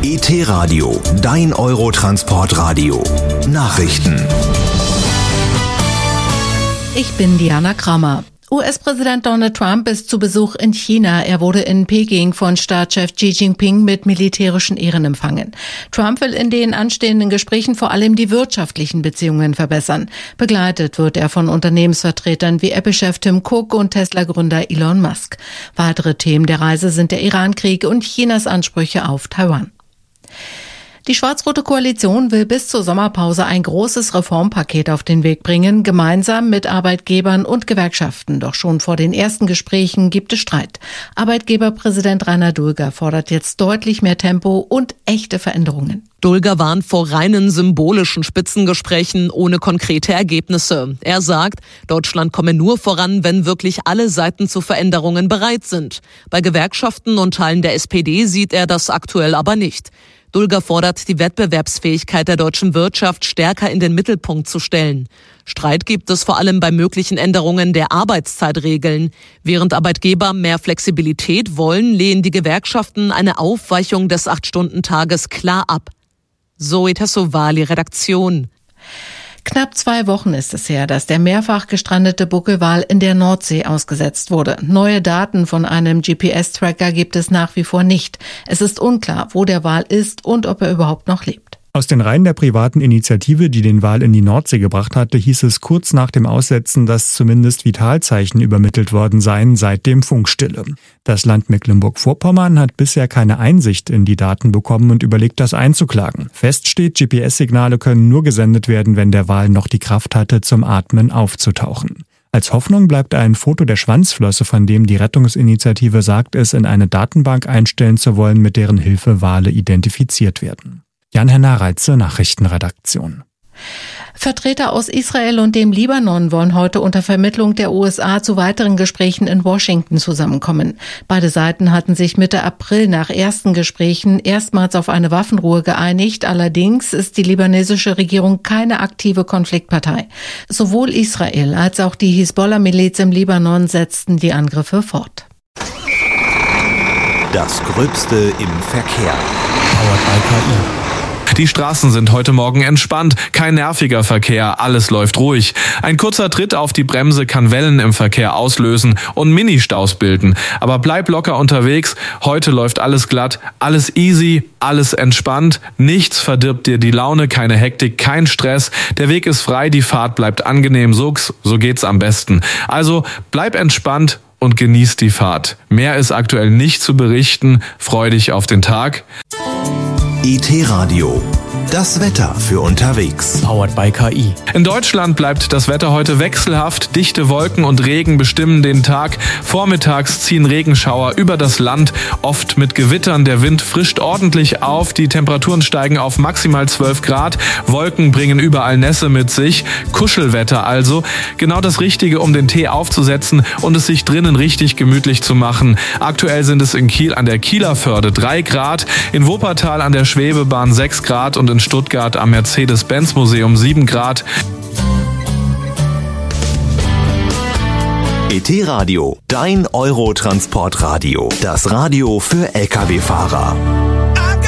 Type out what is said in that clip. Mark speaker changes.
Speaker 1: ET-Radio, dein Eurotransportradio. Nachrichten.
Speaker 2: Ich bin Diana Krammer. US-Präsident Donald Trump ist zu Besuch in China. Er wurde in Peking von Staatschef Xi Jinping mit militärischen Ehren empfangen. Trump will in den anstehenden Gesprächen vor allem die wirtschaftlichen Beziehungen verbessern. Begleitet wird er von Unternehmensvertretern wie Apple-Chef Tim Cook und Tesla-Gründer Elon Musk. Weitere Themen der Reise sind der Iran-Krieg und Chinas Ansprüche auf Taiwan. Die schwarz-rote Koalition will bis zur Sommerpause ein großes Reformpaket auf den Weg bringen, gemeinsam mit Arbeitgebern und Gewerkschaften. Doch schon vor den ersten Gesprächen gibt es Streit. Arbeitgeberpräsident Rainer Dulger fordert jetzt deutlich mehr Tempo und echte Veränderungen.
Speaker 3: Dulger warnt vor reinen symbolischen Spitzengesprächen ohne konkrete Ergebnisse. Er sagt, Deutschland komme nur voran, wenn wirklich alle Seiten zu Veränderungen bereit sind. Bei Gewerkschaften und Teilen der SPD sieht er das aktuell aber nicht. Dulger fordert, die Wettbewerbsfähigkeit der deutschen Wirtschaft stärker in den Mittelpunkt zu stellen. Streit gibt es vor allem bei möglichen Änderungen der Arbeitszeitregeln. Während Arbeitgeber mehr Flexibilität wollen, lehnen die Gewerkschaften eine Aufweichung des 8-Stunden-Tages klar ab. Zoe Tassovali, Redaktion.
Speaker 2: Knapp 2 Wochen ist es her, dass der mehrfach gestrandete Buckelwal in der Nordsee ausgesetzt wurde. Neue Daten von einem GPS-Tracker gibt es nach wie vor nicht. Es ist unklar, wo der Wal ist und ob er überhaupt noch lebt.
Speaker 4: Aus den Reihen der privaten Initiative, die den Wal in die Nordsee gebracht hatte, hieß es kurz nach dem Aussetzen, dass zumindest Vitalzeichen übermittelt worden seien, seitdem Funkstille. Das Land Mecklenburg-Vorpommern hat bisher keine Einsicht in die Daten bekommen und überlegt, das einzuklagen. Fest steht, GPS-Signale können nur gesendet werden, wenn der Wal noch die Kraft hatte, zum Atmen aufzutauchen. Als Hoffnung bleibt ein Foto der Schwanzflosse, von dem die Rettungsinitiative sagt, es in eine Datenbank einstellen zu wollen, mit deren Hilfe Wale identifiziert werden. Jan-Henner Reitze, Nachrichtenredaktion.
Speaker 2: Vertreter aus Israel und dem Libanon wollen heute unter Vermittlung der USA zu weiteren Gesprächen in Washington zusammenkommen. Beide Seiten hatten sich Mitte April nach ersten Gesprächen erstmals auf eine Waffenruhe geeinigt. Allerdings ist die libanesische Regierung keine aktive Konfliktpartei. Sowohl Israel als auch die Hisbollah-Miliz im Libanon setzten die Angriffe fort.
Speaker 1: Das Gröbste im Verkehr.
Speaker 5: Powered by KI. Die Straßen sind heute Morgen entspannt, kein nerviger Verkehr, alles läuft ruhig. Ein kurzer Tritt auf die Bremse kann Wellen im Verkehr auslösen und Ministaus bilden. Aber bleib locker unterwegs, heute läuft alles glatt, alles easy, alles entspannt, nichts verdirbt dir die Laune, keine Hektik, kein Stress. Der Weg ist frei, die Fahrt bleibt angenehm, so geht's am besten. Also bleib entspannt und genieß die Fahrt. Mehr ist aktuell nicht zu berichten, freu dich auf den Tag.
Speaker 1: ET-Radio, das Wetter für unterwegs.
Speaker 5: Powered by KI. In Deutschland bleibt das Wetter heute wechselhaft. Dichte Wolken und Regen bestimmen den Tag. Vormittags ziehen Regenschauer über das Land, oft mit Gewittern. Der Wind frischt ordentlich auf. Die Temperaturen steigen auf maximal 12 Grad. Wolken bringen überall Nässe mit sich. Kuschelwetter also. Genau das Richtige, um den Tee aufzusetzen und es sich drinnen richtig gemütlich zu machen. Aktuell sind es in Kiel an der Kieler Förde 3 Grad, in Wuppertal an der Schwebebahn 6 Grad und in Stuttgart am Mercedes-Benz-Museum 7 Grad.
Speaker 1: ET-Radio, dein Eurotransportradio. Das Radio für Lkw-Fahrer.